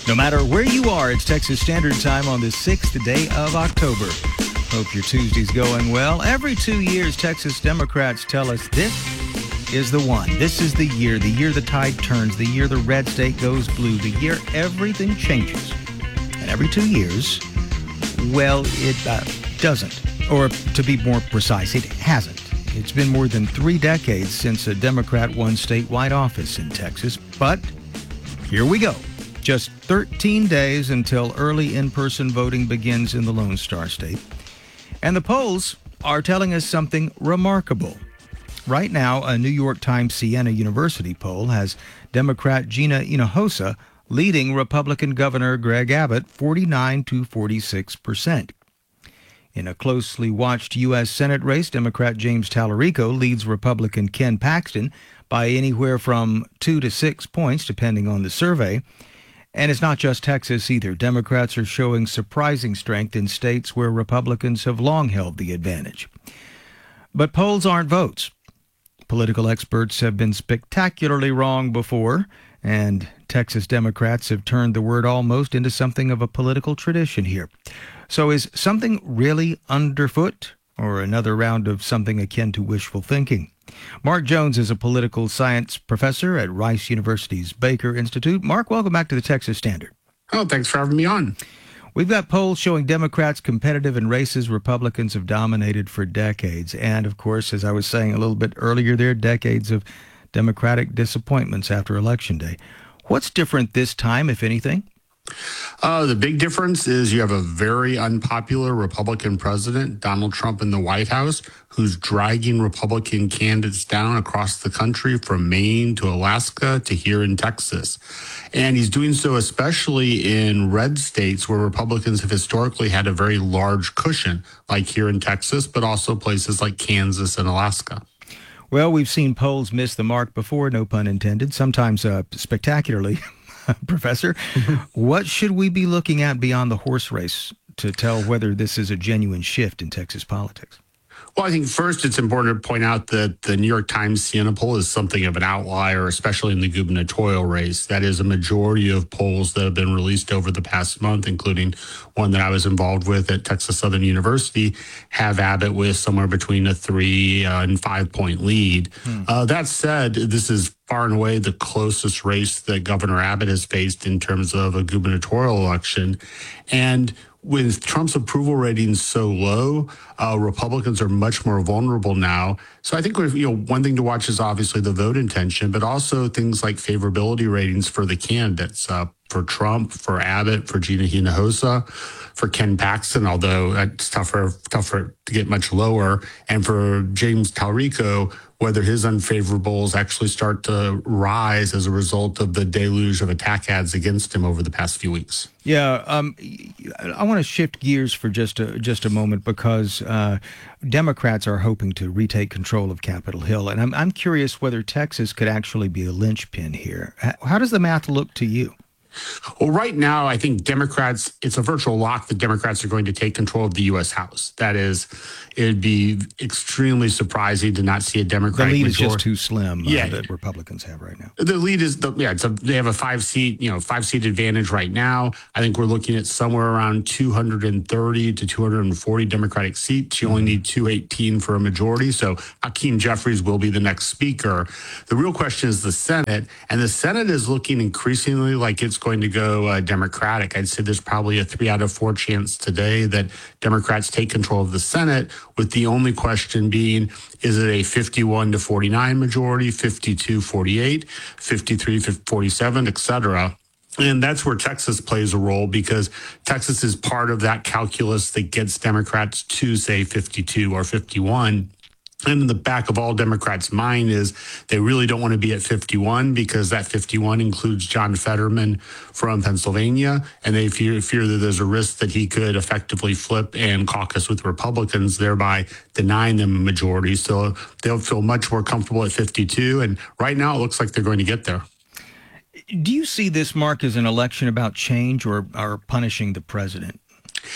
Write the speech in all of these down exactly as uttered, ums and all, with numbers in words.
No matter where you are, it's Texas Standard Time on the sixth day of October. Hope your Tuesday's going well. Every two years, Texas Democrats tell us this is the one. This is the year, the year the tide turns, the year the red state goes blue, the year everything changes. And every two years, well, it uh, doesn't. Or to be more precise, it hasn't. It's been more than three decades since a Democrat won statewide office in Texas. But here we go. Just thirteen days until early in-person voting begins in the Lone Star State. And the polls are telling us something remarkable. Right now, a New York Times Siena University poll has Democrat Gina Hinojosa leading Republican Governor Greg Abbott forty-nine to forty-six percent. In a closely watched U S Senate race, Democrat James Talarico leads Republican Ken Paxton by anywhere from two to six points, depending on the survey. And it's not just Texas either. Democrats are showing surprising strength in states where Republicans have long held the advantage. But polls aren't votes. Political experts have been spectacularly wrong before, and Texas Democrats have turned the word almost into something of a political tradition here. So is something really underfoot, or another round of something akin to wishful thinking? Mark Jones is a political science professor at Rice University's Baker Institute. Mark, welcome back to the Texas Standard. Oh, thanks for having me on. We've got polls showing Democrats competitive in races Republicans have dominated for decades. And, of course, as I was saying a little bit earlier there, decades of Democratic disappointments after Election Day. What's different this time, if anything? Uh, the big difference is you have a very unpopular Republican president, Donald Trump, in the White House, who's dragging Republican candidates down across the country from Maine to Alaska to here in Texas. And he's doing so especially in red states where Republicans have historically had a very large cushion, like here in Texas, but also places like Kansas and Alaska. Well, we've seen polls miss the mark before, no pun intended, sometimes uh, spectacularly. Professor, what should we be looking at beyond the horse race to tell whether this is a genuine shift in Texas politics? Well, I think first it's important to point out that the New York Times Siena poll is something of an outlier, especially in the gubernatorial race. That is, a majority of polls that have been released over the past month, including one that I was involved with at Texas Southern University, have Abbott with somewhere between a three uh, and five point lead. Hmm. Uh, that said, this is far and away the closest race that Governor Abbott has faced in terms of a gubernatorial election. And with Trump's approval ratings so low, uh, Republicans are much more vulnerable now. So I think you know one thing to watch is obviously the vote intention, but also things like favorability ratings for the candidates, uh, for Trump, for Abbott, for Gina Hinojosa, for Ken Paxton, although it's tougher, tougher to get much lower, and for James Talarico, whether his unfavorables actually start to rise as a result of the deluge of attack ads against him over the past few weeks. Yeah, um, I want to shift gears for just a, just a moment because uh, Democrats are hoping to retake control of Capitol Hill, and I'm, I'm curious whether Texas could actually be a linchpin here. How does the math look to you? Well, right now, I think Democrats, it's a virtual lock that Democrats are going to take control of the U S House. That is, it'd be extremely surprising to not see a Democratic majority. The lead majority. is just too slim uh, yeah. that Republicans have right now. The lead is, the, yeah, it's a, they have a five-seat, you know, five-seat advantage right now. I think we're looking at somewhere around two hundred thirty to two hundred forty Democratic seats. You only need two eighteen for a majority. So Hakeem Jeffries will be the next speaker. The real question is the Senate, and the Senate is looking increasingly like it's going to go uh, Democratic. I'd say there's probably a three out of four chance today that Democrats take control of the Senate, with the only question being, is it a fifty-one to forty-nine majority, fifty-two forty-eight, fifty-three forty-seven, et cetera? And that's where Texas plays a role, because Texas is part of that calculus that gets Democrats to, say, fifty-two or fifty-one. And in the back of all Democrats' mind is they really don't want to be at fifty-one, because that fifty-one includes John Fetterman from Pennsylvania, and they fear, fear that there's a risk that he could effectively flip and caucus with Republicans, thereby denying them a majority. So they'll feel much more comfortable at fifty-two, and right now it looks like they're going to get there. Do you see this, Mark, as an election about change or, or punishing the president?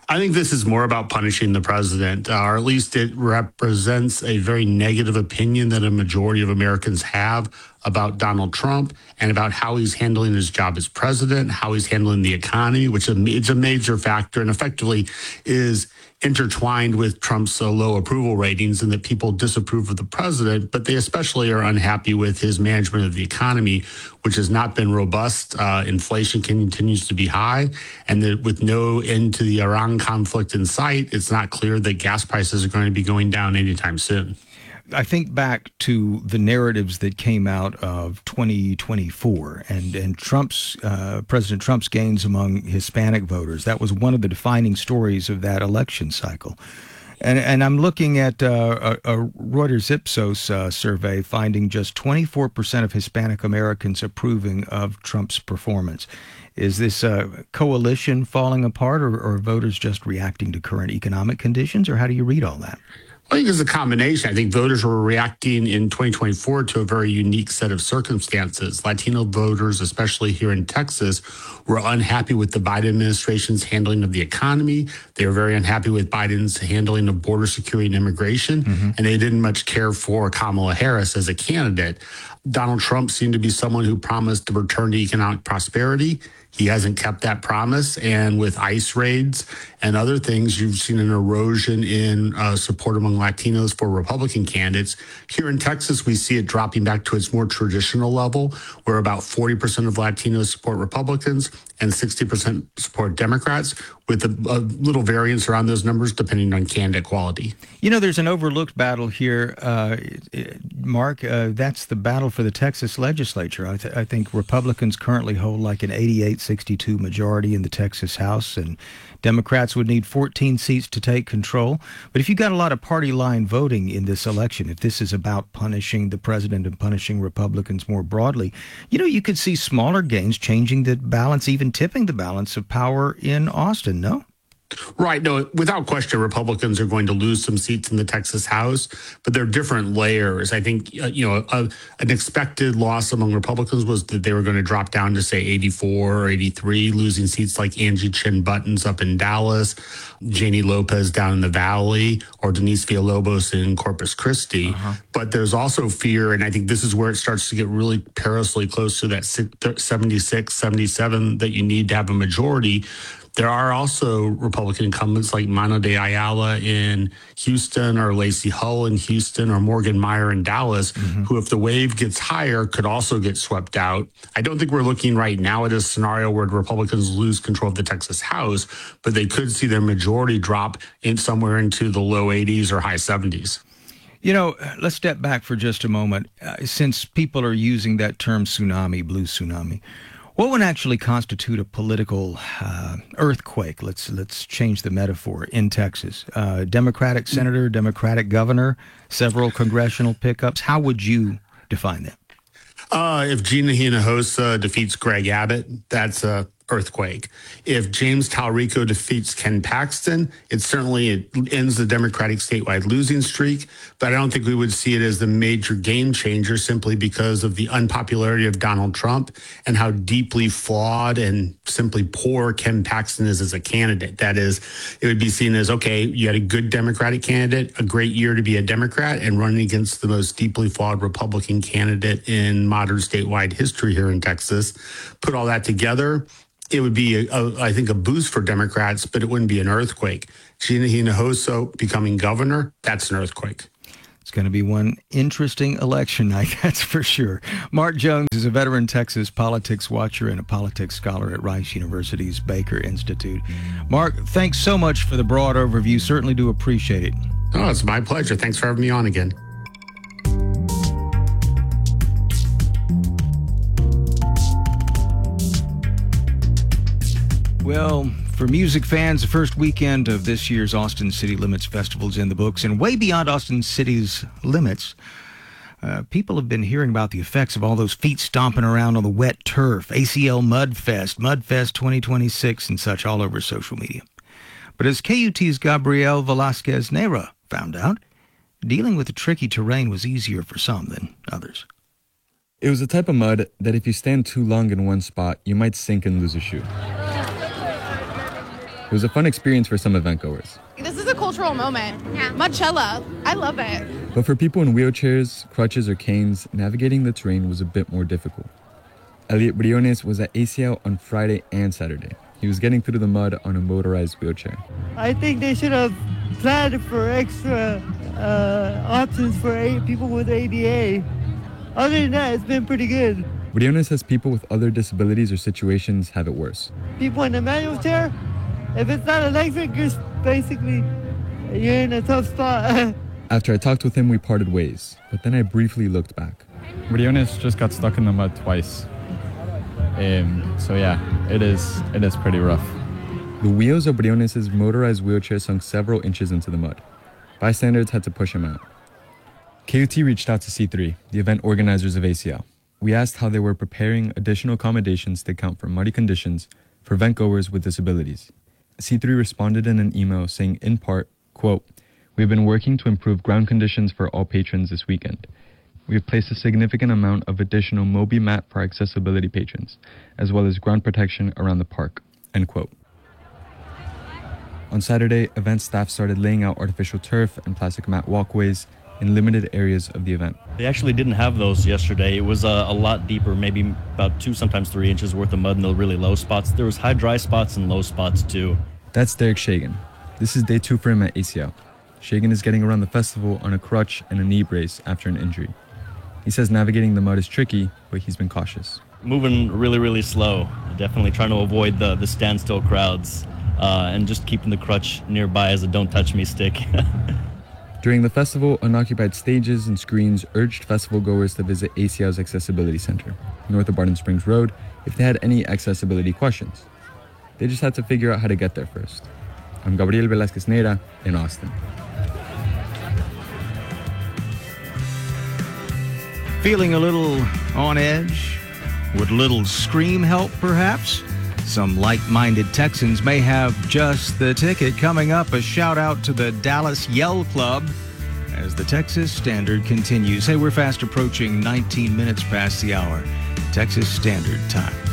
I think this is more about punishing the president, uh, or at least it represents a very negative opinion that a majority of Americans have about Donald Trump and about how he's handling his job as president, how he's handling the economy, which is a major factor and effectively is intertwined with Trump's uh, low approval ratings, and that people disapprove of the president, but they especially are unhappy with his management of the economy, which has not been robust. Uh, inflation continues to be high, and that with no end to the Iran conflict in sight, it's not clear that gas prices are going to be going down anytime soon. I think back to the narratives that came out of twenty twenty-four and, and Trump's uh, President Trump's gains among Hispanic voters. That was one of the defining stories of that election cycle. And, and I'm looking at uh, a, a Reuters Ipsos uh, survey finding just twenty-four percent of Hispanic Americans approving of Trump's performance. Is this a coalition falling apart, or, or voters just reacting to current economic conditions, or how do you read all that? I think it's a combination. I think voters were reacting in twenty twenty-four to a very unique set of circumstances. Latino voters, especially here in Texas, were unhappy with the Biden administration's handling of the economy. They were very unhappy with Biden's handling of border security and immigration, mm-hmm. and they didn't much care for Kamala Harris as a candidate. Donald Trump seemed to be someone who promised to return to economic prosperity. He hasn't kept that promise. And with ICE raids and other things, you've seen an erosion in uh, support among Latinos for Republican candidates. Here in Texas, we see it dropping back to its more traditional level, where about forty percent of Latinos support Republicans and sixty percent support Democrats, with a, a little variance around those numbers depending on candidate quality. You know, there's an overlooked battle here, uh, Mark. Uh, that's the battle for the Texas legislature. I, th- I think Republicans currently hold like an eighty-eight sixty-two majority in the Texas House, and Democrats would need fourteen seats to take control. But if you've got a lot of party line voting in this election, if this is about punishing the president and punishing Republicans more broadly, you know, you could see smaller gains changing the balance, even tipping the balance of power in Austin, no? Right. No, without question, Republicans are going to lose some seats in the Texas House, but they're different layers. I think, uh, you know, a, an expected loss among Republicans was that they were going to drop down to, say, eighty-four or eighty-three, losing seats like Angie Chin Buttons up in Dallas, Janie Lopez down in the Valley, or Denise Villalobos in Corpus Christi. Uh-huh. But there's also fear, and I think this is where it starts to get really perilously close to that seventy-six, seventy-seven that you need to have a majority. There are also Republican incumbents like Mano de Ayala in Houston, or Lacey Hull in Houston, or Morgan Meyer in Dallas, mm-hmm. who, if the wave gets higher, could also get swept out. I don't think we're looking right now at a scenario where the Republicans lose control of the Texas House, but they could see their majority drop in somewhere into the low eighties or high seventies. You know, let's step back for just a moment. Uh, since people are using that term tsunami, blue tsunami, what would actually constitute a political uh, earthquake? Let's let's change the metaphor in Texas. Uh, Democratic senator, Democratic governor, several congressional pickups. How would you define that? Uh, if Gina Hinojosa defeats Greg Abbott, that's a earthquake. If James Talrico defeats Ken Paxton, it certainly it ends the Democratic statewide losing streak, but I don't think we would see it as the major game changer simply because of the unpopularity of Donald Trump and how deeply flawed and simply poor Ken Paxton is as a candidate. That is, it would be seen as, okay, you had a good Democratic candidate, a great year to be a Democrat, and running against the most deeply flawed Republican candidate in modern statewide history here in Texas. Put all that together, it would be, a, a, I think, a boost for Democrats, but it wouldn't be an earthquake. Gina Hinojosa becoming governor, that's an earthquake. It's going to be one interesting election night, that's for sure. Mark Jones is a veteran Texas politics watcher and a politics scholar at Rice University's Baker Institute. Mark, thanks so much for the broad overview. Certainly do appreciate it. Oh, it's my pleasure. Thanks for having me on again. Well, for music fans, the first weekend of this year's Austin City Limits Festival is in the books, and way beyond Austin City's limits, uh, people have been hearing about the effects of all those feet stomping around on the wet turf, A C L Mudfest, Mudfest twenty twenty-six, and such all over social media. But as K U T's Gabriel Velasquez Nera found out, dealing with the tricky terrain was easier for some than others. It was the type of mud that if you stand too long in one spot, you might sink and lose a shoe. It was a fun experience for some event goers. This is a cultural moment. Yeah. Marcella, I love it. But for people in wheelchairs, crutches, or canes, navigating the terrain was a bit more difficult. Elliot Briones was at A C L on Friday and Saturday. He was getting through the mud on a motorized wheelchair. I think they should have planned for extra uh, options for a- people with A D A. Other than that, it's been pretty good. Briones says people with other disabilities or situations have it worse. People in the manual chair, if it's not electric, you're basically you're in a tough spot. After I talked with him, we parted ways, but then I briefly looked back. Briones just got stuck in the mud twice. Um, so yeah, it is it is pretty rough. The wheels of Briones' motorized wheelchair sunk several inches into the mud. Bystanders had to push him out. K U T reached out to C three, the event organizers of A C L. We asked how they were preparing additional accommodations to account for muddy conditions for event goers with disabilities. C three responded in an email saying in part, quote, "We've been working to improve ground conditions for all patrons this weekend. We have placed a significant amount of additional Mobi mat for our accessibility patrons, as well as ground protection around the park," end quote. On Saturday, event staff started laying out artificial turf and plastic mat walkways in limited areas of the event. They actually didn't have those yesterday. It was uh, a lot deeper, maybe about two, sometimes three inches worth of mud in the really low spots. There was high dry spots and low spots too. That's Derek Shagan. This is day two for him at A C L. Shagan is getting around the festival on a crutch and a knee brace after an injury. He says navigating the mud is tricky, but he's been cautious. Moving really, really slow. Definitely trying to avoid the, the standstill crowds uh, and just keeping the crutch nearby as a don't touch me stick. During the festival, unoccupied stages and screens urged festival goers to visit A C L's Accessibility Center, north of Barton Springs Road, if they had any accessibility questions. They just had to figure out how to get there first. I'm Gabriel Velasquez Neira in Austin. Feeling a little on edge? Would a little scream help, perhaps? Some like-minded Texans may have just the ticket. Coming up, a shout-out to the Dallas Yell Club as the Texas Standard continues. Hey, we're fast approaching nineteen minutes past the hour. Texas Standard Time.